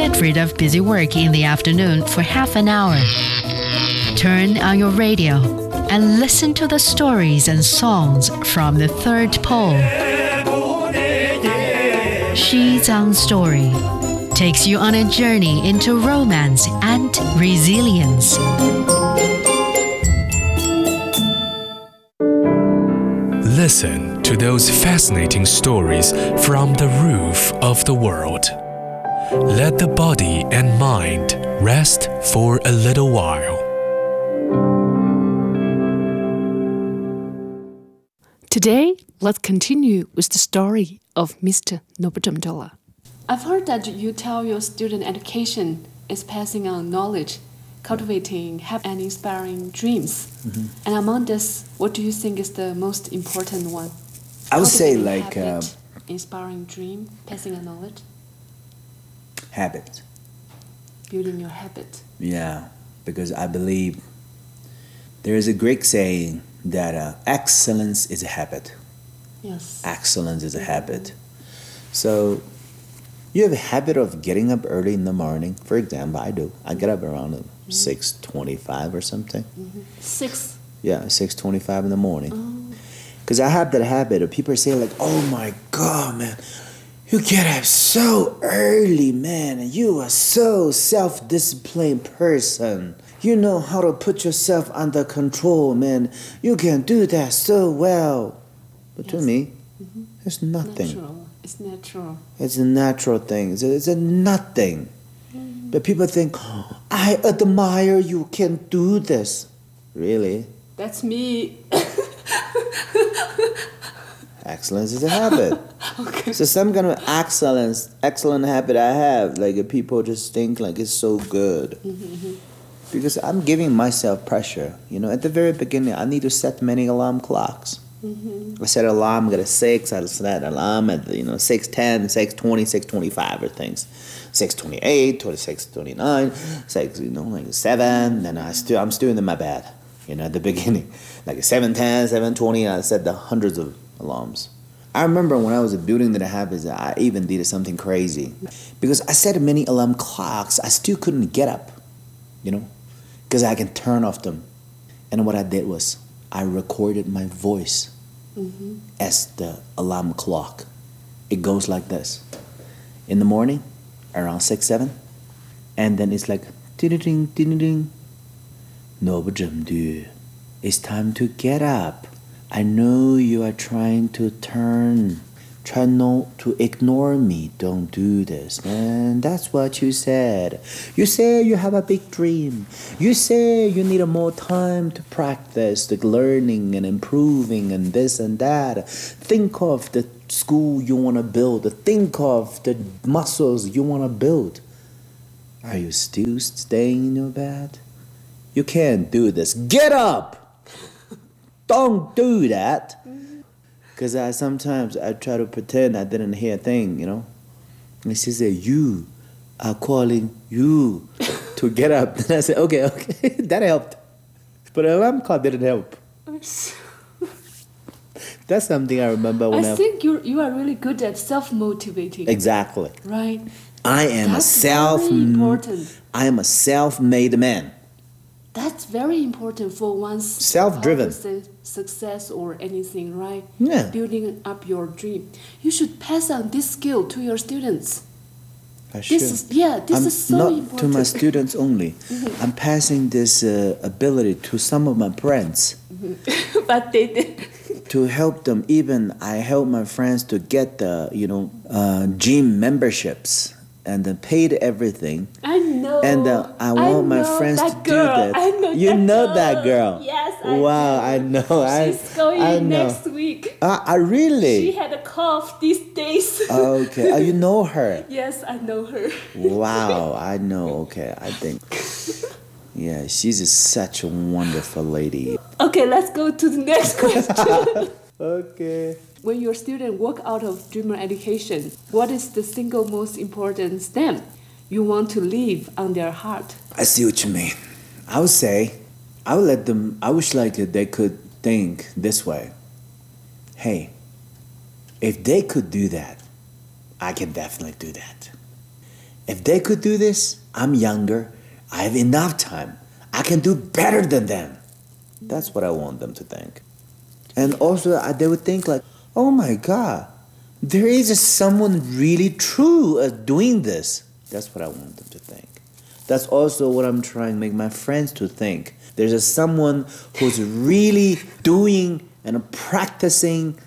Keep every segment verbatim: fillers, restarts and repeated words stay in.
Get rid of busy work in the afternoon for half an hour. Turn on your radio and listen to the stories and songs from the third pole. Xizang Story takes you on a journey into romance and resilience. Listen to those fascinating stories from the roof of the world. Let the body and mind rest for a little while. Today, let's continue with the story of Mister Nobujamdola. I've heard that you tell your student education is passing on knowledge, cultivating happy and inspiring dreams. Mm-hmm. And among this, what do you think is the most important one? I would say like... Habit, uh, inspiring dream, passing on knowledge? Habit. Building your habit. Yeah, because I believe there is a Greek saying that uh, excellence is a habit. Yes. Excellence is a habit. So you have a habit of getting up early in the morning. For example, I do. I get up around mm-hmm. six twenty-five or something. Mm-hmm. Six? Yeah, six twenty-five in the morning. Because oh. I have that habit of people say like, oh my God, man, you get up so early, man, and you are so self-disciplined person. You know how to put yourself under control, man. You can do that so well. But yes. to me, mm-hmm. it's nothing. Natural. It's natural. It's a natural thing. It's a, it's a nothing. Mm-hmm. But people think, oh, I admire you can do this. Really? That's me. Excellence is a habit. Okay. So some kind of excellence, excellent habit I have, like if people just think like it's so good. Mm-hmm. Because I'm giving myself pressure. You know, at the very beginning, I need to set many alarm clocks. Mm-hmm. I set an alarm at six. I set an alarm at you know six ten, six twenty, six twenty-five or things, six twenty-eight, twenty-six twenty-nine, six you know like seven. Then I still I'm still in my bed. You know, at the beginning, like seven ten, seven twenty. I set the hundreds of alarms. I remember when I was building the habits, I even did something crazy because I set many alarm clocks. I still couldn't get up. You know, because I can turn off them. And what I did was I recorded my voice mm-hmm. as the alarm clock. It goes like this. In the morning, around six, seven, and then it's like ding-ding, ding-ding. Nobujamdu, it's time to get up. I know you are trying to turn. Try not to ignore me. Don't do this, man. That's what you said. You say you have a big dream. You say you need more time to practice the learning and improving and this and that. Think of the school you want to build. Think of the muscles you want to build. Are you still staying in your bed? You can't do this. Get up! Don't do that. Because I sometimes I try to pretend I didn't hear a thing, you know. And she said, you are calling you to get up. And I said, okay, okay, that helped. But alarm clock didn't help. That's something I remember when I... I think you you are really good at self-motivating. Exactly. Right. I am That's a self... very important. I am a self-made man. That's very important for one's self-driven success or anything, right? Yeah. Building up your dream. You should pass on this skill to your students. I should. This is, yeah, this I'm is so not important. to my students only. Mm-hmm. I'm passing this uh, ability to some of my friends. Mm-hmm. But they did. To help them, even I help my friends to get the, you know, uh, gym memberships. And then paid everything. I know. And uh, I want I my friends to girl. do that. I know you that know girl. that girl. Yes, I wow, do. I know. She's going I in know. next week. Uh, I really. She had a cough these days. Okay. Oh, you know her. Yes, I know her. Wow, I know. Okay, I think. Yeah, she's a, such a wonderful lady. Okay, let's go to the next question. Okay. When your students walk out of Dreamer Education, what is the single most important stamp you want to leave on their heart? I see what you mean. I would say, I would let them, I wish like they could think this way. Hey, if they could do that, I can definitely do that. if they could do this, I'm younger, I have enough time, I can do better than them. That's what I want them to think. And also they would think like, oh my God, there is someone really true at doing this. That's what I want them to think. That's also what I'm trying to make my friends to think. There's a someone who's really doing and practicing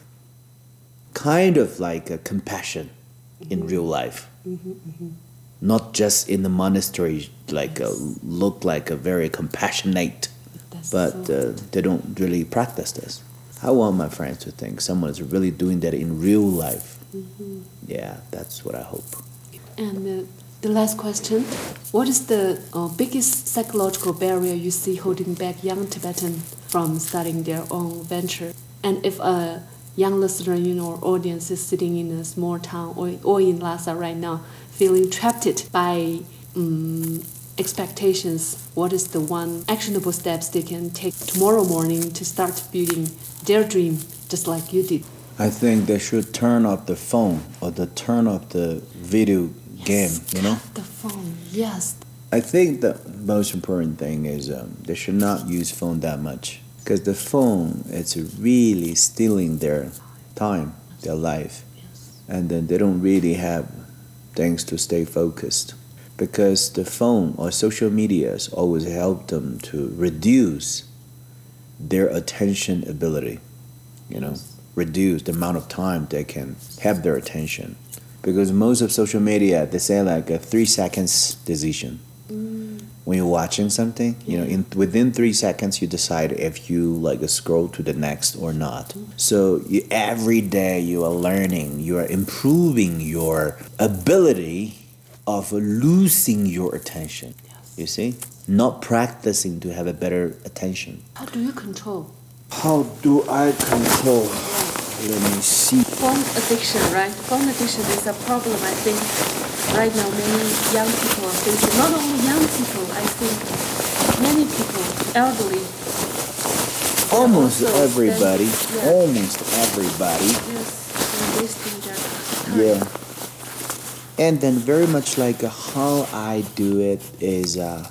kind of like a compassion mm-hmm. in real life. Mm-hmm, mm-hmm. Not just in the monastery, like yes. a, look like a very compassionate, That's but so... uh, they don't really practice this. I want my friends to think someone is really doing that in real life. Mm-hmm. Yeah, that's what I hope. And uh, the last question, what is the uh, biggest psychological barrier you see holding back young Tibetans from starting their own venture? And if a young listener in our audience is sitting in a small town or, or in Lhasa right now, feeling trapped by um, expectations, what is the one actionable steps they can take tomorrow morning to start building their dream just like you did? I think they should turn off the phone or the turn off the video game, yes, you know? The phone, yes. I think the most important thing is um, they should not use phone that much, because the phone, it's really stealing their time, their life, yes. And then they don't really have things to stay focused, because the phone or social medias always help them to reduce their attention ability, you know, yes. reduce the amount of time they can have their attention. Because most of social media, they say like a three seconds decision. Mm. When you're watching something, you know, in within three seconds, you decide if you like scroll to the next or not. Mm. So you, every day you are learning, you are improving your ability of losing your attention. Yes. You see, not practicing to have a better attention. How do you control? How do I control? Let me see. Phone addiction, right? Phone addiction is a problem, I think, right now many young people are facing. Not only young people, I think many people, elderly. Almost everybody. Yeah. Almost everybody. Yes, they're wasting their time. Yeah. And then very much like uh, how I do it is, uh,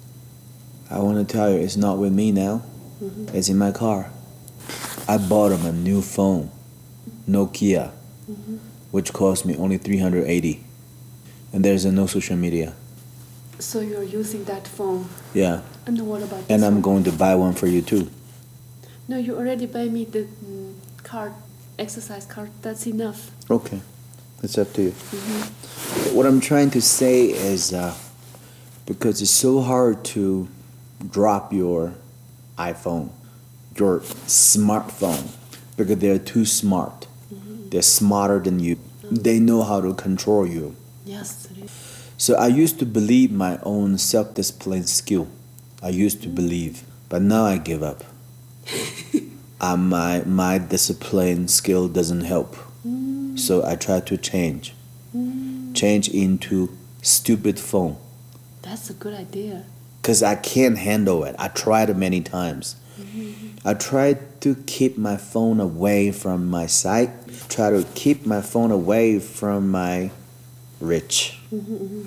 I want to tell you, it's not with me now. Mm-hmm. It's in my car. I bought him a new phone. Nokia, mm-hmm. which cost me only three hundred eighty, and there's a no social media. So you're using that phone? Yeah. And what about this And I'm one? going to buy one for you too. No, you already buy me the um, card, exercise card. That's enough. Okay, it's up to you. Mm-hmm. What I'm trying to say is, uh, because it's so hard to drop your iPhone, your smartphone, because they're too smart. Mm-hmm. They're smarter than you. Mm-hmm. They know how to control you. Yes. So I used to believe my own self-discipline skill. I used to mm-hmm. believe, but now I give up. uh, my my discipline skill doesn't help. Mm-hmm. So I try to change. Mm-hmm. Change into stupid phone. That's a good idea. Because I can't handle it. I tried it many times. Mm-hmm. I tried to keep my phone away from my site, try to keep my phone away from my rich. Mm-hmm.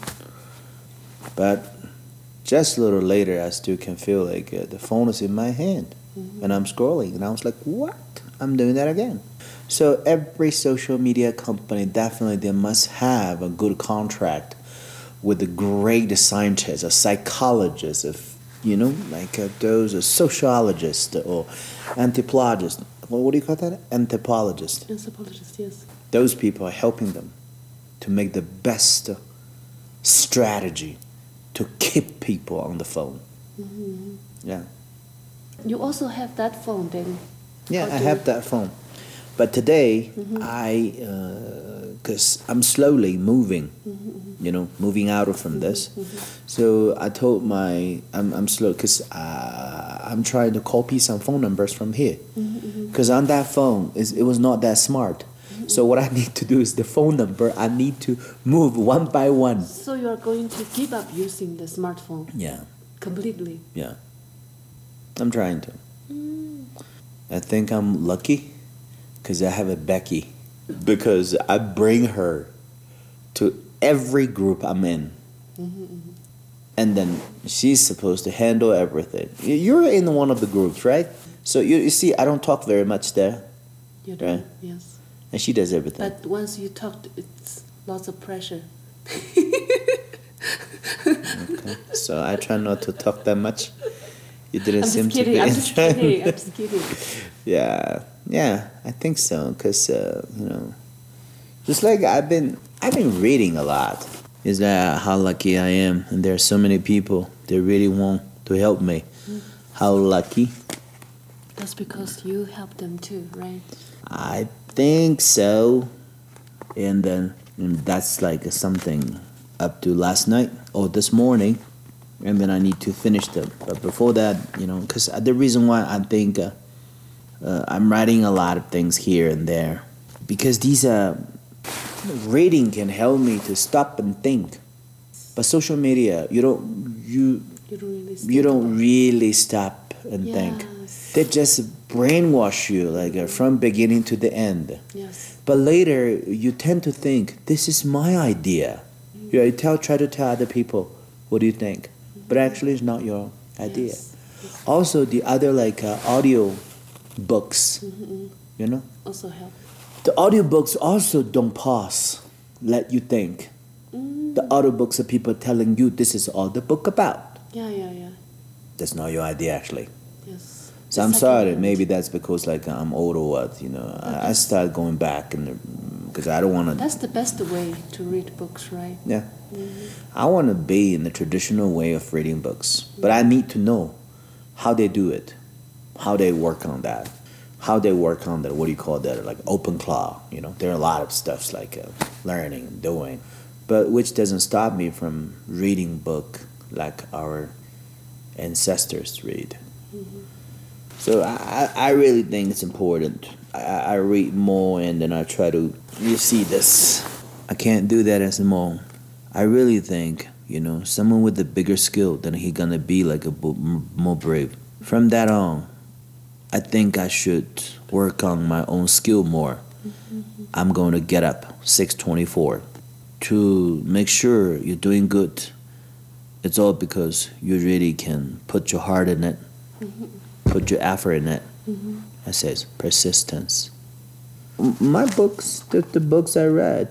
But just a little later, I still can feel like uh, the phone is in my hand, mm-hmm. and I'm scrolling, and I was like, what? I'm doing that again. So every social media company, definitely they must have a good contract with a great scientist, a psychologist, a you know, like uh, those are sociologists or anthropologists. Well, what do you call that? Anthropologists. Anthropologists, yes. Those people are helping them to make the best strategy to keep people on the phone. Mm-hmm. Yeah. You also have that phone then? Yeah, I have that phone. But today, mm-hmm. I, because uh, I'm slowly moving, mm-hmm. you know, moving out from mm-hmm. this. Mm-hmm. So I told my, I'm, I'm slow, because uh, I'm trying to copy some phone numbers from here. Because mm-hmm. on that phone, it was not that smart. Mm-hmm. So what I need to do is the phone number, I need to move one by one. So you're going to give up using the smartphone? Yeah. Completely? Yeah. I'm trying to. Mm. I think I'm lucky. Because I have a Becky. Because I bring her to every group I'm in. Mm-hmm, mm-hmm. And then she's supposed to handle everything. You- You're in one of the groups, right? So you, you see, I don't talk very much there, You do, Right. yes. and she does everything. But once you talk, it's lots of pressure. Okay. So I try not to talk that much. You didn't I'm seem just kidding. to be I'm just interested. kidding. I'm just kidding. Yeah, yeah, I think so. Cause uh, you know, just like I've been, I've been reading a lot. Is that how lucky I am? And there are so many people that really want to help me. Mm. How lucky? That's because you help them too, right? I think so. And then and that's like something up to last night or this morning, and then I need to finish them. But before that, you know, because the reason why I think uh, uh, I'm writing a lot of things here and there, because these uh, reading can help me to stop and think. But social media, you don't you You don't really. you don't really stop and think. Yes. They just brainwash you like uh, from beginning to the end. Yes. But later, you tend to think, this is my idea. You, know, you tell, try to tell other people, what do you think? But actually, it's not your idea. Yes. Also, the other like uh, audio books, Mm-hmm. you know? Also help. The audio books also don't pause, let you think. Mm. The audio books are people telling you this is all the book about. Yeah, yeah, yeah. That's not your idea, actually. Yes. So The I'm second sorry. hand. Maybe that's because like I'm old or what. You know, I, I start going back and because I don't want to. That's the best way to read books, right? Yeah, Mm-hmm. I want to be in the traditional way of reading books, but I need to know how they do it, how they work on that, how they work on that. What do you call that? Like open claw. You know, there are a lot of stuffs like uh, learning and doing, but which doesn't stop me from reading book like our ancestors read. Mm-hmm. So I, I really think it's important. I, I read more and then I try to, you see this. I can't do that as more. I really think, you know, someone with a bigger skill, then he gonna be like a bo- more brave. From that on, I think I should work on my own skill more. Mm-hmm. I'm going to get up six twenty-four to make sure you're doing good. It's all because you really can put your heart in it. Mm-hmm. Put your effort in it. Mm-hmm. It says persistence. M- My books, the, the books I read,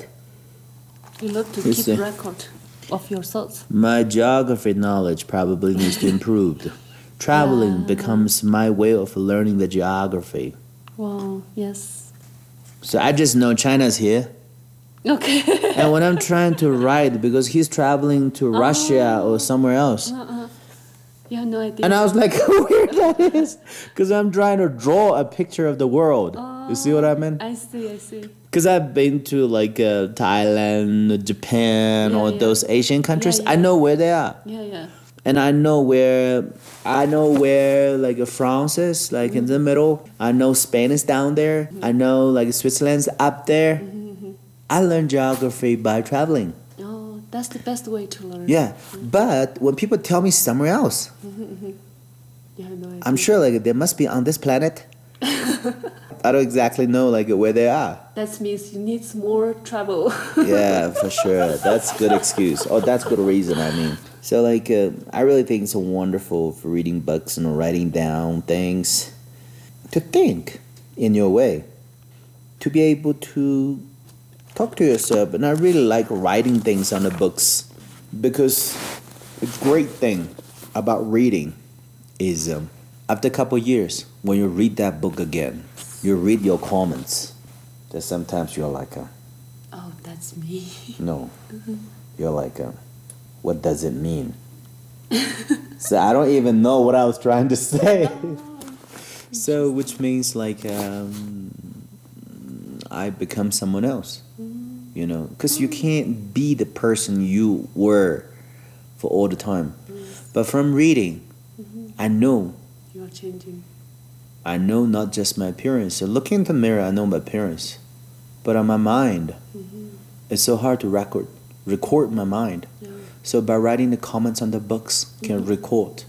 You love to You keep see. record of your thoughts. my geography knowledge probably needs to improve. Traveling Yeah. becomes my way of learning the geography. Wow. Yes. So I just know China's here. Okay. And when I'm trying to write, because he's traveling to Russia or somewhere else, Uh-uh. You have no idea. and I was like, how weird that is. Because I'm trying to draw a picture of the world. You see what I mean? I see. I see. Because I've been to like uh, Thailand, Japan, Yeah, or yeah. those Asian countries. Yeah, I yeah. know where they are, Yeah, yeah. and I know where I know where like uh, France is, like in the middle. I know Spain is down there. I know like Switzerland's up there. I learned geography by traveling. Oh, that's the best way to learn. Yeah, but when people tell me somewhere else, You have no idea. I'm sure like they must be on this planet. I don't exactly know like where they are. That means you need more travel. Yeah, for sure. That's good excuse. Oh, that's good reason. I mean, so like, uh, I really think it's wonderful for reading books and writing down things, to think in your way, to be able to talk to yourself. And I really like writing things on the books because the great thing about reading is um, after a couple years, when you read that book again, you read your comments. That sometimes you're like, uh, Oh, that's me. no, you're like, uh, what does it mean? So I don't even know what I was trying to say. So, which means like um, I become someone else, you know, because you can't be the person you were for all the time. But from reading, I know, You are changing. I know not just my appearance. So looking in the mirror, I know my appearance, but on my mind, it's so hard to record, record my mind. Yeah. So by writing the comments on the books, can record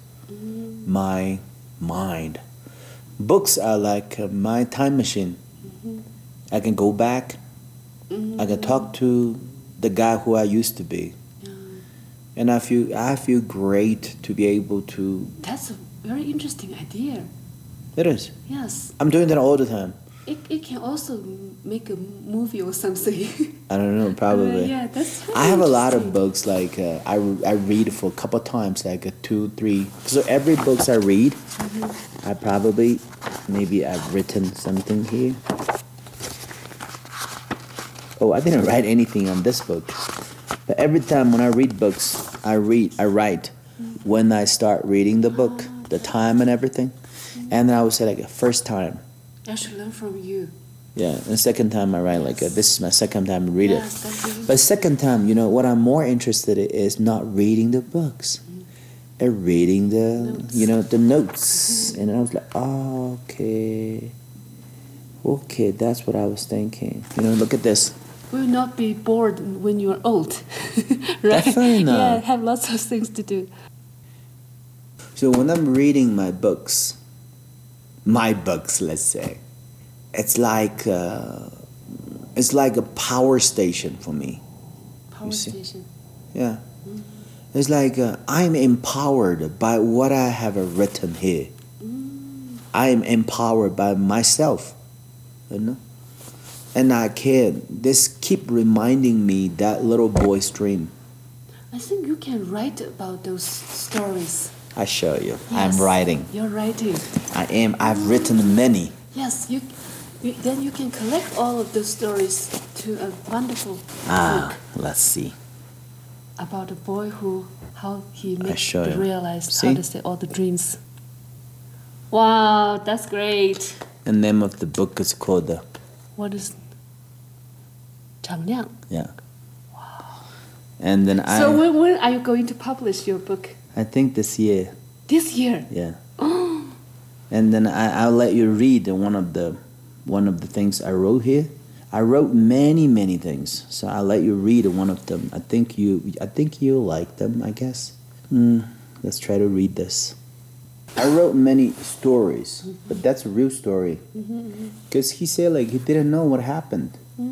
my mind. Books are like uh, my time machine. I can go back. I can talk to the guy who I used to be. Yeah. And I feel I feel great to be able to. That's a very interesting idea. It is. Yes. I'm doing that all the time. It, it can also make a movie or something. I don't know, probably. Uh, yeah, that's very I have a lot of interesting. books, like uh, I, I read for a couple of times, like a two, three. So every books I read, Mm-hmm. I probably, maybe I've written something here. Oh, I didn't write anything on this book. But every time when I read books, I read, I write when I start reading the book, the time and everything. And then I would say like, first time. I should learn from you. Yeah, and the second time I write like, uh, this is my second time to read Yes, it. that's really But second time, you know, what I'm more interested in is not reading the books, and reading the, Notes. you know, the notes. And I was like, oh, okay, okay, that's what I was thinking. You know, look at this. will not be bored when you're old. Right? Definitely not. Yeah, have lots of things to do. So when I'm reading my books, my books, let's say, it's like uh, it's like a power station for me. Power You see? station. Yeah. It's like uh, I'm empowered by what I have written here. I am empowered by myself, you know. And I can. This keep reminding me that little boy's dream. I think you can write about those stories. I show you. Yes, I'm writing. You're writing. I am. I've written many. Yes, you, you. Then you can collect all of those stories to a wonderful Ah, book let's see. about a boy who, how he I makes show you. realized See? how to say all the dreams. Wow, that's great. The name of the book is called the. What is 常亮? Yeah. And then I. So when, when are you going to publish your book? I think this year. This year. Yeah. And then I, I'll let you read one of the one of the things I wrote here. I wrote many many things, so I'll let you read one of them. I think you I think you like them. I guess. Mm, let's try to read this. I wrote many stories, but that's a real story. Because he said like he didn't know what happened.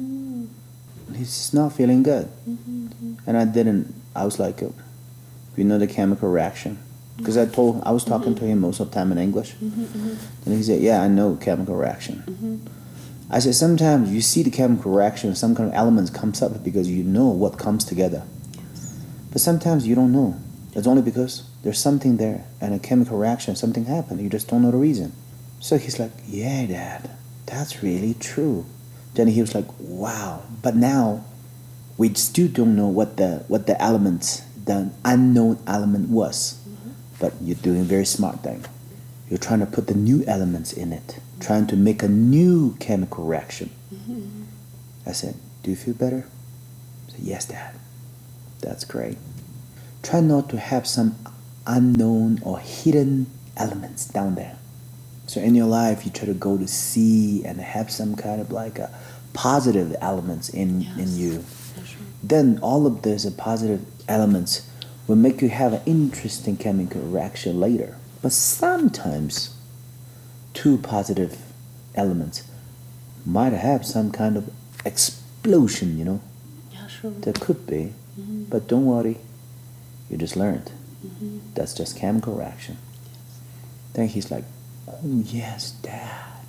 He's just not feeling good, and I didn't. I was like, uh, you know the chemical reaction. Because I told, I was talking to him most of the time in English. And he said, yeah, I know chemical reaction. I said, sometimes you see the chemical reaction, some kind of elements comes up because you know what comes together. But sometimes you don't know. It's only because there's something there and a chemical reaction, something happened. You just don't know the reason. So he's like, yeah, Dad, that's really true. Then he was like, wow. But now we still don't know what the, what the element, the unknown element was. But you're doing a very smart thing. You're trying to put the new elements in it, trying to make a new chemical reaction. Mm-hmm. I said, do you feel better? I said, yes, Dad. That's great. Try not to have some unknown or hidden elements down there. So in your life, you try to go to see and have some kind of like a positive elements in, Yes. in you. That's right. Then all of those positive elements will make you have an interesting chemical reaction later. But sometimes two positive elements might have some kind of explosion, you know. Yeah, sure. There could be. Mm-hmm. But don't worry. You just learned. Mm-hmm. That's just chemical reaction. Then he's like, oh yes, Dad.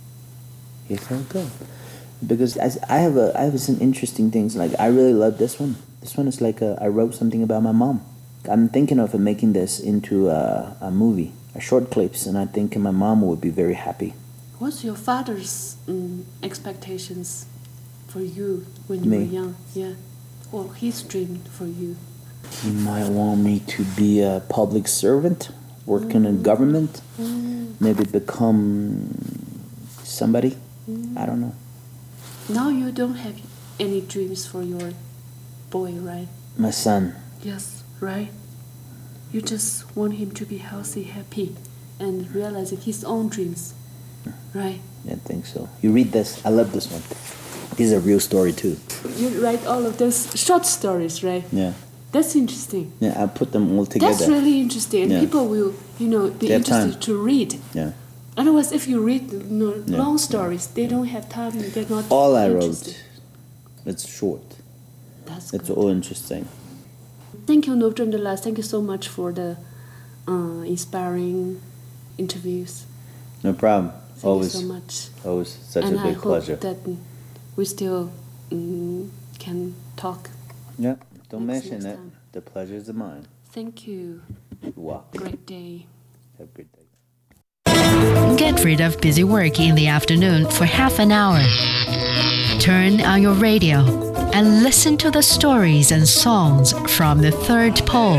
He felt good. Because as I have a I have some interesting things. Like I really love this one. This one is like a, I wrote something about my mom. I'm thinking of making this into a, a movie, a short clips, and I think my mom would be very happy. What's your father's um, expectations for you when you Me? were young? Yeah. Or his dream for you? He might want me to be a public servant, work in a government, maybe become somebody. I don't know. Now you don't have any dreams for your boy, right? My son. Yes, right? You just want him to be healthy, happy, and realizing his own dreams, right? Yeah, I think so. You read this. I love this one. This is a real story too. You write all of those short stories, right? Yeah. That's interesting. Yeah, I put them all together. That's really interesting, and Yeah. people will, you know, be They have interested time. to read. Yeah. Otherwise, if you read you know, Yeah. long stories, they don't have time. They're not All I interested. wrote, it's short. That's It's good. all interesting. Thank you, Nobudra Mdula. Thank you so much for the uh, inspiring interviews. No problem. Thank always, you so much. Always such and a big I pleasure. hope that we still um, can talk. Yeah, don't next, mention next it. time. The pleasure is mine. Thank you. Wow. Great day. Have a good day. Get rid of busy work in the afternoon for half an hour. Turn on your radio and listen to the stories and songs from the third pole.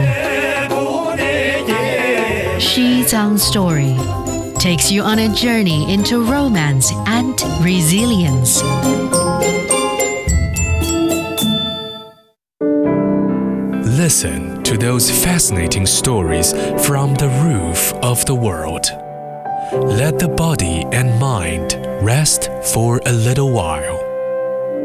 Xi Zhang Story takes you on a journey into romance and resilience. Listen to those fascinating stories from the roof of the world. Let the body and mind rest for a little while.